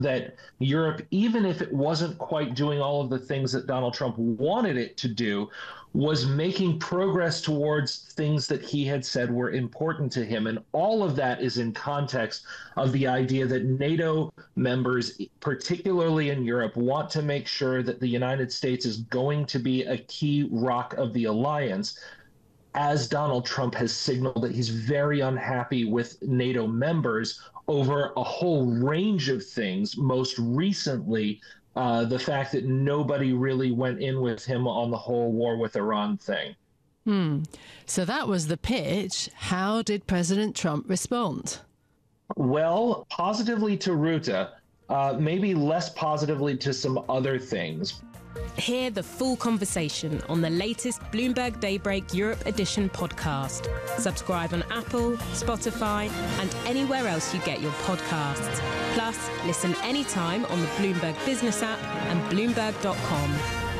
that Europe, even if it wasn't quite doing all of the things that Donald Trump wanted it to do, was making progress towards things that he had said were important to him. And all of that is in context of the idea that NATO members, particularly in Europe, want to make sure that the United States is going to be a key rock of the alliance, as Donald Trump has signaled that he's very unhappy with NATO members over a whole range of things, most recently the fact that nobody really went in with him on the whole war with Iran thing. So that was the pitch. How did President Trump respond? Well, positively to Rutte, maybe less positively to some other things. Hear the full conversation on the latest Bloomberg Daybreak Europe Edition podcast. Subscribe on Apple, Spotify, and anywhere else you get your podcasts. Plus, listen anytime on the Bloomberg Business app and Bloomberg.com.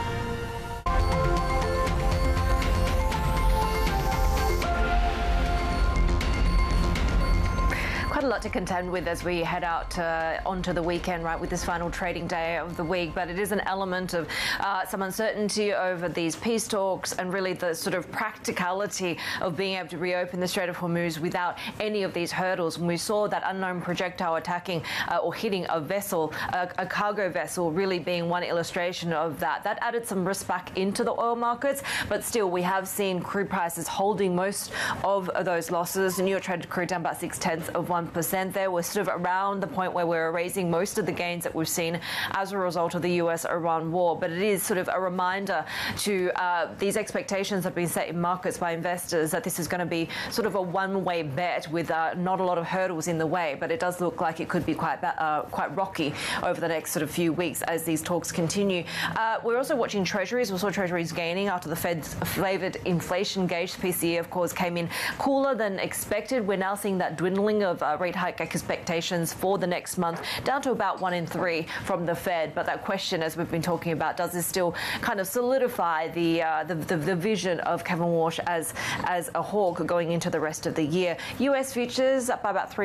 Quite a lot to contend with as we head out onto the weekend, right, with this final trading day of the week. But it is an element of some uncertainty over these peace talks and really the sort of practicality of being able to reopen the Strait of Hormuz without any of these hurdles. And we saw that unknown projectile attacking or hitting a vessel, a cargo vessel, really being one illustration of that. That added some risk back into the oil markets. But still, we have seen crude prices holding most of those losses. New York traded crude down about 0.6% there. We're sort of around the point where we're erasing most of the gains that we've seen as a result of the US-Iran war. But it is sort of a reminder to these expectations that have been set in markets by investors that this is going to be sort of a one-way bet with not a lot of hurdles in the way. But it does look like it could be quite rocky over the next sort of few weeks as these talks continue. We're also watching treasuries. We saw treasuries gaining after the Fed's flavoured inflation gauge. The PCE, of course, came in cooler than expected. We're now seeing that dwindling of rate hike expectations for the next month down to about 1 in 3 from the Fed. But that question, as we've been talking about, does this still kind of solidify the vision of Kevin Walsh as a hawk going into the rest of the year? US futures up by about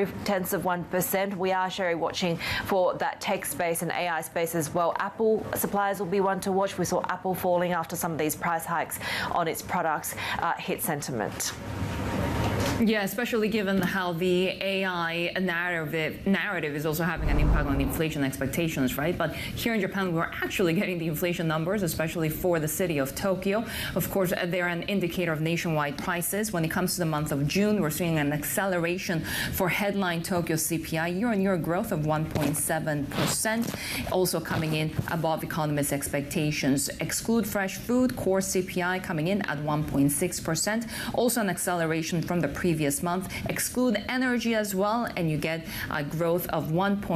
0.3%. We are, Sherry, watching for that tech space and AI space as well. Apple suppliers will be one to watch. We saw Apple falling after some of these price hikes on its products hit sentiment. Yeah, especially given how the AI narrative is also having an impact on inflation expectations, right? But here in Japan, we're actually getting the inflation numbers, especially for the city of Tokyo. Of course, they're an indicator of nationwide prices. When it comes to the month of June, we're seeing an acceleration for headline Tokyo CPI, year-on-year growth of 1.7%, also coming in above economists' expectations. Exclude fresh food, core CPI coming in at 1.6%, also an acceleration from the previous month. Exclude energy as well, and you get a growth of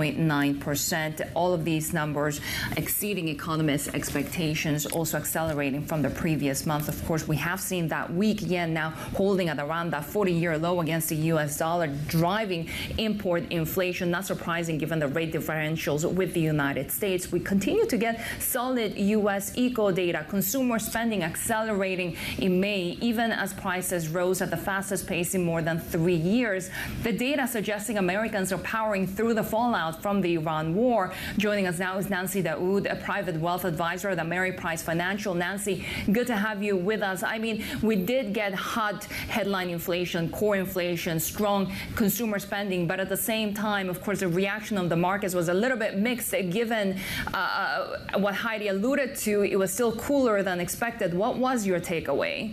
1.9%. All of these numbers exceeding economists' expectations, also accelerating from the previous month. Of course, we have seen that weak yen now holding at around that 40-year low against the US dollar, driving import inflation. Not surprising given the rate differentials with the United States. We continue to get solid US eco data. Consumer spending accelerating in May, even as prices rose at the fastest pace in more than 3 years. The data suggesting Americans are powering through the fallout from the Iran war. Joining us now is Nancy Daoud, a private wealth advisor at Ameriprise Financial. Nancy, good to have you with us. I mean, we did get hot headline inflation, core inflation, strong consumer spending, but at the same time, of course, the reaction of the markets was a little bit mixed given what Heidi alluded to. It was still cooler than expected. What was your takeaway?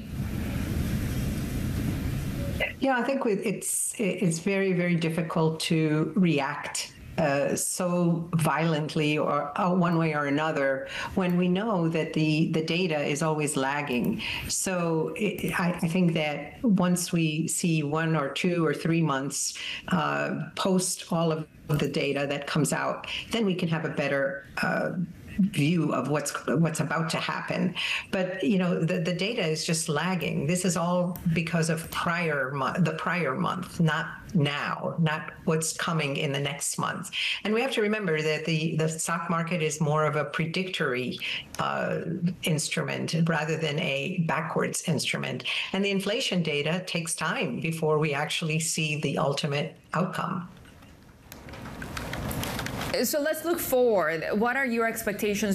Yeah, I think it's very, very difficult to react so violently or one way or another when we know that the data is always lagging. So I think that once we see 1 or 2 or 3 months post all of the data that comes out, then we can have a better view of what's about to happen. But the data is just lagging. This is all because of the prior month, not now, not what's coming in the next month. And we have to remember that the stock market is more of a predictory instrument rather than a backwards instrument. And the inflation data takes time before we actually see the ultimate outcome. So let's look forward. What are your expectations